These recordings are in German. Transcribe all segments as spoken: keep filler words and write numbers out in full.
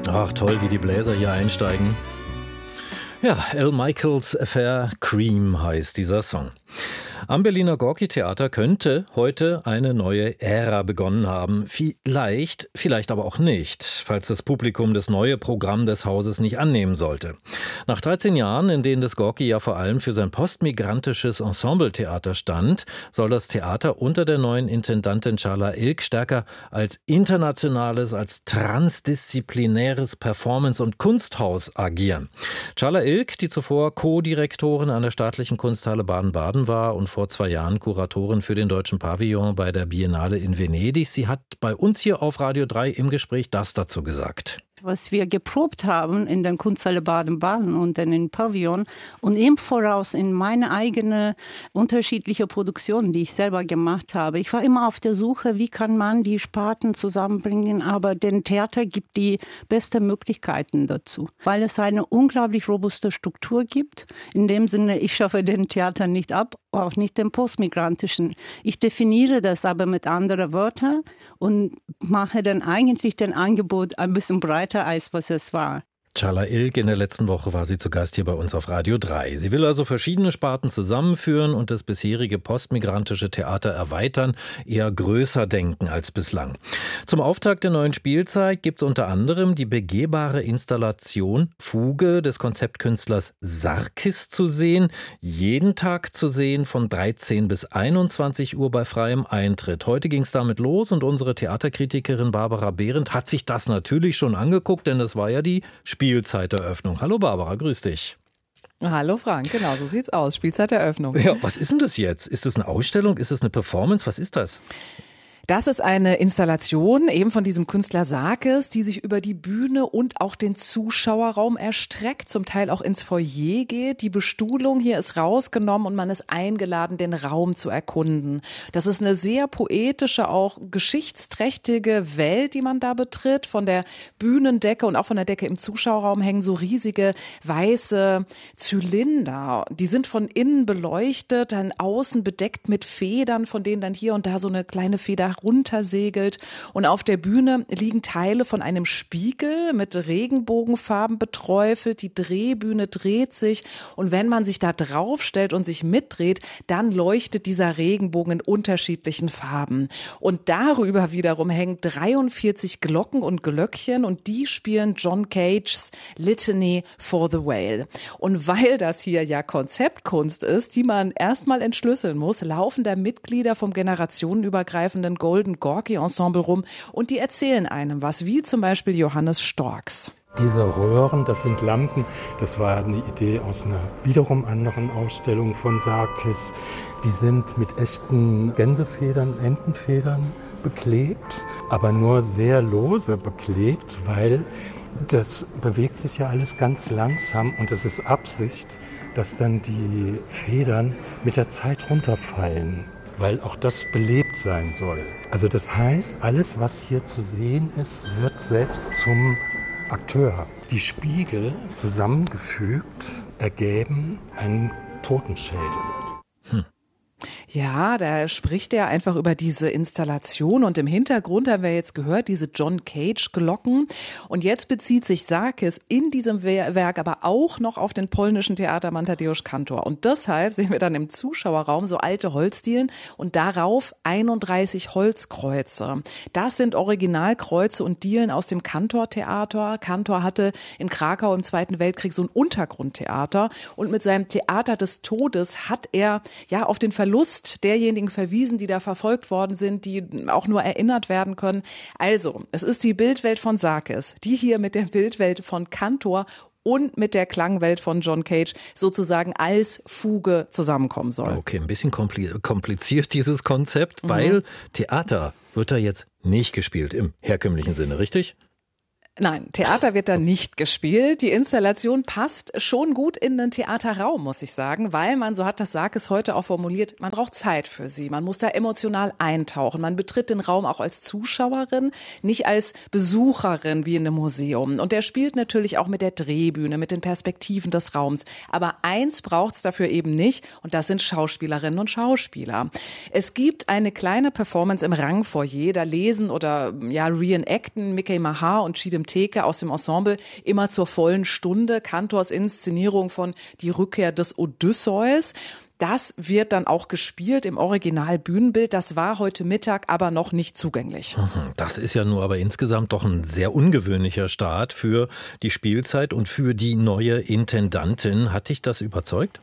Ach, toll, wie die Bläser hier einsteigen. Ja, Al Michaels Affair Cream heißt dieser Song. Am Berliner Gorki-Theater könnte heute eine neue Ära begonnen haben. Vielleicht, vielleicht aber auch nicht, falls das Publikum das neue Programm des Hauses nicht annehmen sollte. Nach dreizehn Jahren, in denen das Gorki ja vor allem für sein postmigrantisches Ensembletheater stand, soll das Theater unter der neuen Intendantin Çağla Ilk stärker als internationales, als transdisziplinäres Performance- und Kunsthaus agieren. Çağla Ilk, die zuvor Co-Direktorin an der Staatlichen Kunsthalle Baden-Baden war und vor zwei Jahren Kuratorin für den Deutschen Pavillon bei der Biennale in Venedig. Sie hat bei uns hier auf Radio drei im Gespräch das dazu gesagt. Was wir geprobt haben in der Kunsthalle Baden-Baden und dann im Pavillon und im Voraus in meine eigene unterschiedliche Produktionen, die ich selber gemacht habe. Ich war immer auf der Suche, wie kann man die Sparten zusammenbringen, aber dem Theater gibt die besten Möglichkeiten dazu, weil es eine unglaublich robuste Struktur gibt. In dem Sinne, ich schaffe den Theater nicht ab, auch nicht den postmigrantischen. Ich definiere das aber mit anderen Wörtern und mache dann eigentlich den Angebot ein bisschen breiter, als was es war. Çağla Ilk, in der letzten Woche war sie zu Gast hier bei uns auf Radio drei. Sie will also verschiedene Sparten zusammenführen und das bisherige postmigrantische Theater erweitern, eher größer denken als bislang. Zum Auftakt der neuen Spielzeit gibt es unter anderem die begehbare Installation Fuge des Konzeptkünstlers Sarkis zu sehen. Jeden Tag zu sehen von dreizehn bis einundzwanzig Uhr bei freiem Eintritt. Heute ging es damit los und unsere Theaterkritikerin Barbara Behrendt hat sich das natürlich schon angeguckt, denn das war ja die Spielzeiteröffnung. Hallo Barbara, grüß dich. Hallo Frank, genau so sieht's aus. Spielzeiteröffnung. Ja, was ist denn das jetzt? Ist das eine Ausstellung? Ist das eine Performance? Was ist das? Das ist eine Installation eben von diesem Künstler Sarkis, die sich über die Bühne und auch den Zuschauerraum erstreckt, zum Teil auch ins Foyer geht. Die Bestuhlung hier ist rausgenommen und man ist eingeladen, den Raum zu erkunden. Das ist eine sehr poetische, auch geschichtsträchtige Welt, die man da betritt. Von der Bühnendecke und auch von der Decke im Zuschauerraum hängen so riesige weiße Zylinder. Die sind von innen beleuchtet, dann außen bedeckt mit Federn, von denen dann hier und da so eine kleine Feder runtersegelt und auf der Bühne liegen Teile von einem Spiegel mit Regenbogenfarben beträufelt. Die Drehbühne dreht sich und wenn man sich da draufstellt und sich mitdreht, dann leuchtet dieser Regenbogen in unterschiedlichen Farben. Und darüber wiederum hängen dreiundvierzig Glocken und Glöckchen und die spielen John Cages Litany for the Whale. Und weil das hier ja Konzeptkunst ist, die man erstmal entschlüsseln muss, laufen da Mitglieder vom generationenübergreifenden Golden Gorki Ensemble rum und die erzählen einem was, wie zum Beispiel Johannes Storks. Diese Röhren, das sind Lampen, das war eine Idee aus einer wiederum anderen Ausstellung von Sarkis. Die sind mit echten Gänsefedern, Entenfedern beklebt, aber nur sehr lose beklebt, weil das bewegt sich ja alles ganz langsam und es ist Absicht, dass dann die Federn mit der Zeit runterfallen, weil auch das belebt sein soll. Also das heißt, alles, was hier zu sehen ist, wird selbst zum Akteur. Die Spiegel zusammengefügt ergeben einen Totenschädel. Hm. Ja, da spricht er einfach über diese Installation und im Hintergrund haben wir jetzt gehört, diese John Cage Glocken und jetzt bezieht sich Sarkis in diesem Werk aber auch noch auf den polnischen Theatermann Tadeusz Kantor und deshalb sehen wir dann im Zuschauerraum so alte Holzdielen und darauf einunddreißig Holzkreuze. Das sind Originalkreuze und Dielen aus dem Kantor-Theater. Kantor hatte in Krakau im Zweiten Weltkrieg so ein Untergrundtheater und mit seinem Theater des Todes hat er ja auf den Verlust derjenigen verwiesen, die da verfolgt worden sind, die auch nur erinnert werden können. Also, es ist die Bildwelt von Sarkis, die hier mit der Bildwelt von Kantor und mit der Klangwelt von John Cage sozusagen als Fuge zusammenkommen soll. Okay, ein bisschen kompliziert dieses Konzept, mhm. weil Theater wird da jetzt nicht gespielt im herkömmlichen Sinne, richtig? Nein, Theater wird da nicht gespielt. Die Installation passt schon gut in den Theaterraum, muss ich sagen, weil man, so hat das Sarkis heute auch formuliert, man braucht Zeit für sie. Man muss da emotional eintauchen. Man betritt den Raum auch als Zuschauerin, nicht als Besucherin wie in einem Museum. Und der spielt natürlich auch mit der Drehbühne, mit den Perspektiven des Raums. Aber eins braucht es dafür eben nicht und das sind Schauspielerinnen und Schauspieler. Es gibt eine kleine Performance im Rangfoyer, da lesen oder ja reenacten Mickey Mahar und Chide Tim Theke aus dem Ensemble immer zur vollen Stunde. Kantors Inszenierung von Die Rückkehr des Odysseus. Das wird dann auch gespielt im Original-Bühnenbild. Das war heute Mittag aber noch nicht zugänglich. Das ist ja nur aber insgesamt doch ein sehr ungewöhnlicher Start für die Spielzeit und für die neue Intendantin. Hat dich das überzeugt?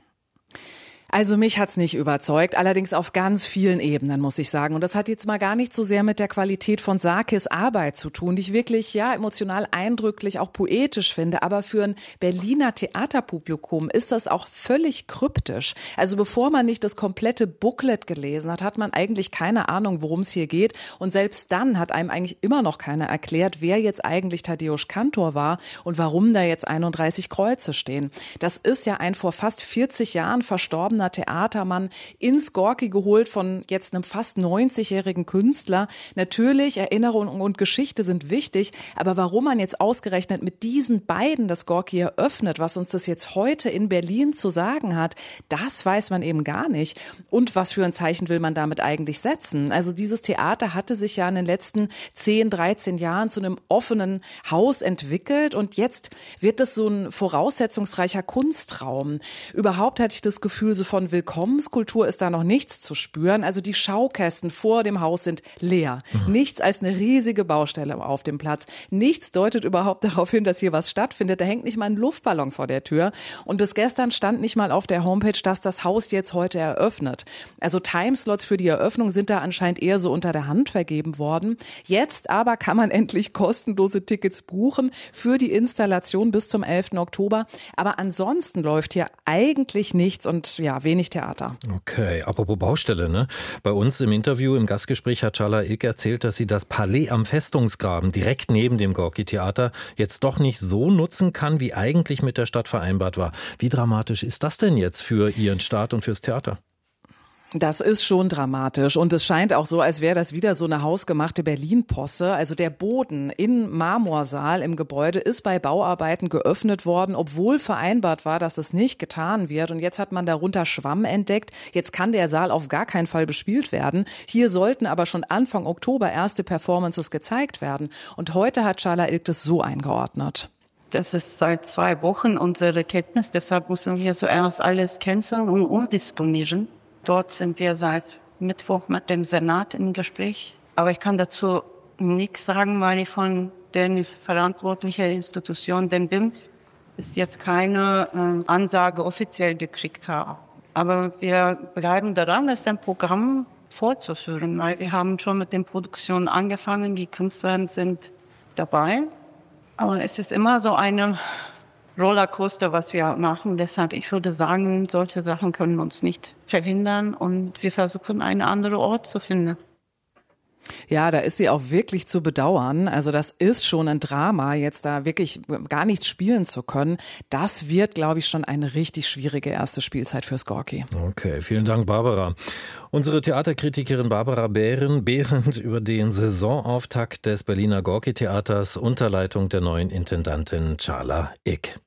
Also mich hat's nicht überzeugt, allerdings auf ganz vielen Ebenen, muss ich sagen. Und das hat jetzt mal gar nicht so sehr mit der Qualität von Sarkis Arbeit zu tun, die ich wirklich ja emotional eindrücklich, auch poetisch finde. Aber für ein Berliner Theaterpublikum ist das auch völlig kryptisch. Also bevor man nicht das komplette Booklet gelesen hat, hat man eigentlich keine Ahnung, worum es hier geht. Und selbst dann hat einem eigentlich immer noch keiner erklärt, wer jetzt eigentlich Tadeusz Kantor war und warum da jetzt einunddreißig Kreuze stehen. Das ist ja ein vor fast vierzig Jahren verstorbener Theatermann ins Gorki geholt von jetzt einem fast neunzigjährigen Künstler. Natürlich, Erinnerung und Geschichte sind wichtig, aber warum man jetzt ausgerechnet mit diesen beiden das Gorki eröffnet, was uns das jetzt heute in Berlin zu sagen hat, das weiß man eben gar nicht. Und was für ein Zeichen will man damit eigentlich setzen? Also dieses Theater hatte sich ja in den letzten zehn, dreizehn Jahren zu einem offenen Haus entwickelt und jetzt wird es so ein voraussetzungsreicher Kunstraum. Überhaupt hatte ich das Gefühl, so von Willkommenskultur ist da noch nichts zu spüren. Also die Schaukästen vor dem Haus sind leer. Mhm. Nichts als eine riesige Baustelle auf dem Platz. Nichts deutet überhaupt darauf hin, dass hier was stattfindet. Da hängt nicht mal ein Luftballon vor der Tür. Und bis gestern stand nicht mal auf der Homepage, dass das Haus jetzt heute eröffnet. Also Timeslots für die Eröffnung sind da anscheinend eher so unter der Hand vergeben worden. Jetzt aber kann man endlich kostenlose Tickets buchen für die Installation bis zum elften Oktober. Aber ansonsten läuft hier eigentlich nichts und ja, wenig Theater. Okay, apropos Baustelle, ne? Bei uns im Interview, im Gastgespräch hat Çağla İlk erzählt, dass sie das Palais am Festungsgraben direkt neben dem Gorki-Theater jetzt doch nicht so nutzen kann, wie eigentlich mit der Stadt vereinbart war. Wie dramatisch ist das denn jetzt für Ihren Start und fürs Theater? Das ist schon dramatisch und es scheint auch so, als wäre das wieder so eine hausgemachte Berlin-Posse. Also der Boden im Marmorsaal im Gebäude ist bei Bauarbeiten geöffnet worden, obwohl vereinbart war, dass es nicht getan wird. Und jetzt hat man darunter Schwamm entdeckt. Jetzt kann der Saal auf gar keinen Fall bespielt werden. Hier sollten aber schon Anfang Oktober erste Performances gezeigt werden. Und heute hat Çağla İlk das so eingeordnet. Das ist seit zwei Wochen unsere Kenntnis. Deshalb müssen wir zuerst alles canceln und umdisponieren. Dort sind wir seit Mittwoch mit dem Senat im Gespräch. Aber ich kann dazu nichts sagen, weil ich von der verantwortlichen Institution, dem B I M, bis jetzt keine äh, Ansage offiziell gekriegt habe. Aber wir bleiben daran, das ein Programm fortzuführen, weil wir haben schon mit den Produktionen angefangen, die Künstler sind dabei. Aber es ist immer so eine Rollercoaster, was wir machen. Deshalb, ich würde sagen, solche Sachen können uns nicht verhindern und wir versuchen, einen anderen Ort zu finden. Ja, da ist sie auch wirklich zu bedauern. Also das ist schon ein Drama, jetzt da wirklich gar nichts spielen zu können. Das wird, glaube ich, schon eine richtig schwierige erste Spielzeit fürs Gorki. Okay, vielen Dank, Barbara. Unsere Theaterkritikerin Barbara Behrendt über den Saisonauftakt des Berliner Gorki-Theaters unter Leitung der neuen Intendantin Çağla İlk.